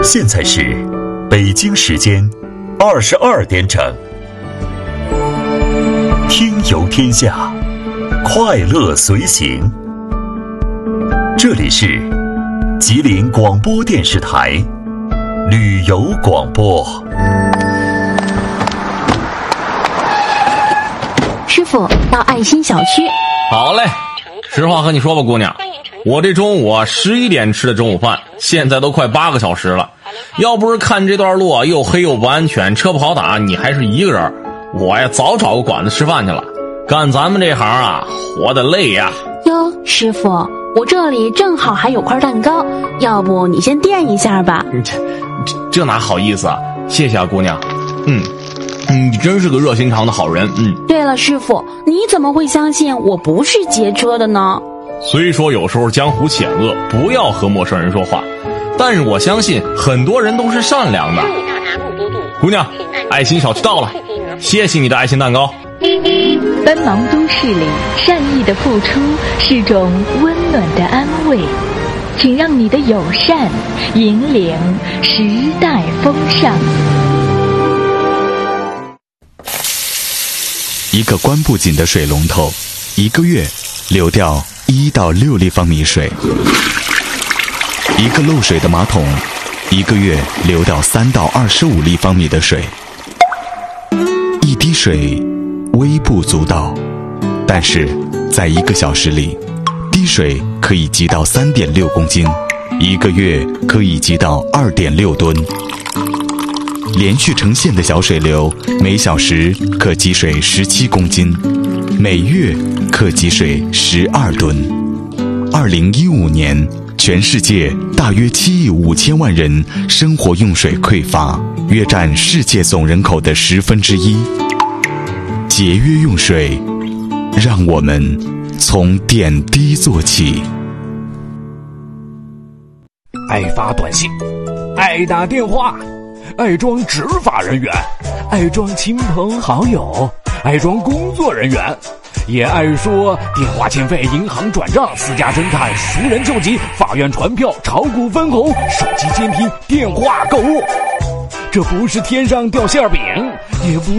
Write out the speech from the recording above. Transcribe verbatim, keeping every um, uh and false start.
现在是北京时间二十二点整。听游天下，快乐随行。这里是吉林广播电视台旅游广播。 师傅，到爱心小区。 好嘞，实话和你说吧，姑娘，我这中午啊十一点吃的中午饭，现在都快八个小时了。要不是看这段路啊又黑又不安全，车不好打，你还是一个人，我呀早找个馆子吃饭去了。干咱们这行啊，活得累呀。 哟，师傅，我这里正好还有块蛋糕，要不你先垫一下吧。 这这这哪好意思啊，谢谢啊，姑娘。嗯。你真是个热心肠的好人。嗯。 对了，师傅，你怎么会相信我不是劫车的呢？ 虽说有时候江湖险恶，不要和陌生人说话，但是我相信很多人都是善良的。姑娘，爱心小区到了，谢谢你的爱心蛋糕。 奔忙都市里，善意的付出是种温暖的安慰，请让你的友善引领时代风尚。 一个关不紧的水龙头，一个月流掉一到六立方米水；一个漏水的马桶，一个月流掉三到二十五立方米的水。一滴水微不足道，但是在一个小时里，滴水可以积到三点六公斤，一个月可以积到二点六吨。连续成线的小水流，每小时可积水十七公斤，每月可积水十二吨。二零一五年，全世界大约七亿五千万人生活用水匮乏，约占世界总人口的十分之一。节约用水，让我们从点滴做起。 爱发短信，爱打电话，爱装执法人员，爱装亲朋好友，爱装工作人员，也爱说电话欠费、银行转账、私家侦探、熟人救急、法院传票、炒股分红、手机监听、电话购物。这不是天上掉馅饼，也不